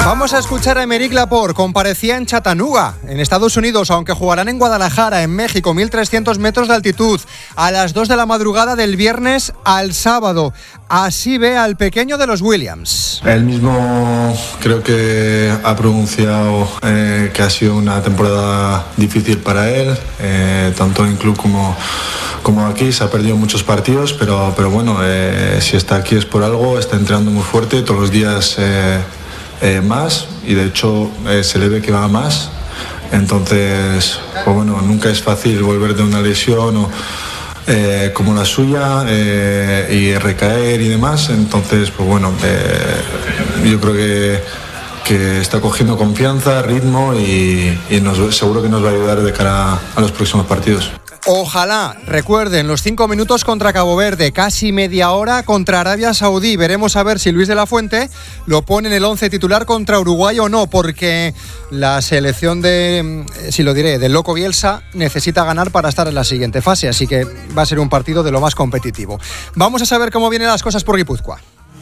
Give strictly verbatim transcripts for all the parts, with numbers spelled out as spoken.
Vamos a escuchar a Aymeric Laporte. Comparecía en Chattanooga, en Estados Unidos, aunque jugarán en Guadalajara, en México, mil trescientos metros de altitud, a las dos de la madrugada del viernes al sábado. Así ve al pequeño de los Williams. Él mismo creo que ha pronunciado eh, que ha sido una temporada difícil para él, eh, tanto en club como, como aquí. Se ha perdido muchos partidos, pero, pero bueno, eh, si está aquí es por algo. Está entrenando muy fuerte todos los días. Eh, Eh, más y de hecho eh, se le ve que va más, entonces pues bueno, nunca es fácil volver de una lesión o, eh, como la suya eh, y recaer y demás, entonces pues bueno, eh, yo creo que, que está cogiendo confianza, ritmo y, y nos, seguro que nos va a ayudar de cara a, a los próximos partidos. Ojalá. Recuerden, los cinco minutos contra Cabo Verde, casi media hora contra Arabia Saudí. Veremos a ver si Luis de la Fuente lo pone en el once titular contra Uruguay o no, porque la selección de, si lo diré, del Loco Bielsa necesita ganar para estar en la siguiente fase, así que va a ser un partido de lo más competitivo. Vamos a saber cómo vienen las cosas por Guipúzcoa.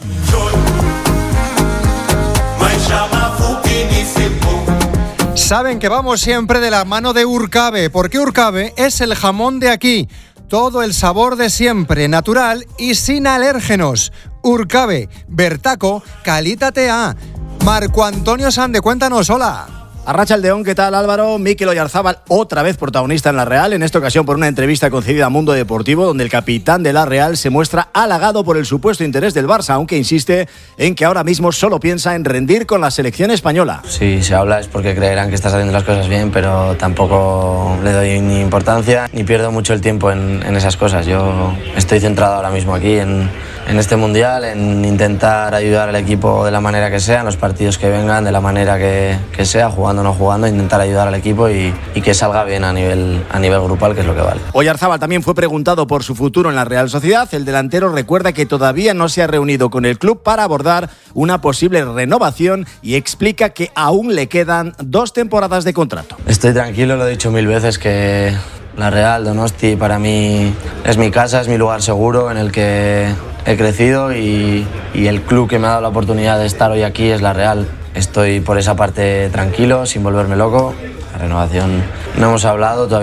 Saben que vamos siempre de la mano de Urcabe, porque Urcabe es el jamón de aquí. Todo el sabor de siempre, natural y sin alérgenos. Urcabe, Bertaco, Calítate A. Marco Antonio Sande, cuéntanos, hola. Arratsaldeon, ¿qué tal, Álvaro? Mikel Oyarzábal, otra vez protagonista en La Real, en esta ocasión por una entrevista concedida a Mundo Deportivo, donde el capitán de La Real se muestra halagado por el supuesto interés del Barça, aunque insiste en que ahora mismo solo piensa en rendir con la selección española. Si se habla es porque creerán que estás haciendo las cosas bien, pero tampoco le doy ni importancia ni pierdo mucho el tiempo en, en esas cosas. Yo estoy centrado ahora mismo aquí en, en este Mundial, en intentar ayudar al equipo de la manera que sea, en los partidos que vengan, de la manera que, que sea, jugando o no jugando, intentar ayudar al equipo y, y que salga bien a nivel, a nivel grupal, que es lo que vale. Oyarzábal también fue preguntado por su futuro en la Real Sociedad. El delantero recuerda que todavía no se ha reunido con el club para abordar una posible renovación y explica que aún le quedan dos temporadas de contrato. Estoy tranquilo, lo he dicho mil veces, que la Real Donosti para mí es mi casa, es mi lugar seguro en el que he crecido y, y el club que me ha dado la oportunidad de estar hoy aquí es la Real. Estoy por esa parte tranquilo, sin volverme loco. La renovación no hemos hablado todavía.